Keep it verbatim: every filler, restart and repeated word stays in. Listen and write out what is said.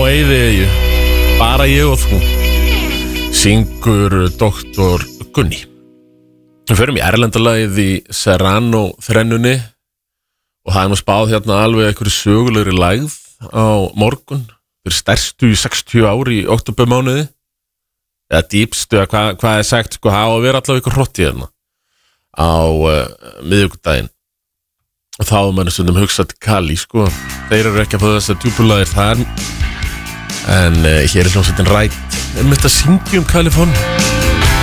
eyðieyju, bara ég og þú, syngur doktor Gunni. Við förum í erlendalagið í Serrano þrennunni og það er nú spáð hérna alveg einhverju sögulegri lægð á morgun. Þeir stærstu í sextíu ár í októbermánuði, eða dýpstu, eða hvað hva er sagt, sko, það á að vera allavega ykkur hrotti hérna á uh, miðvikudaginn. Og þá er mann stundum hugsað til Kali, sko. Þeir eru ekki að fá þess að djúpulaðir þar, en uh, hér er hljómsveitin Rætt. Er mitt að syngja um Kaliforníu.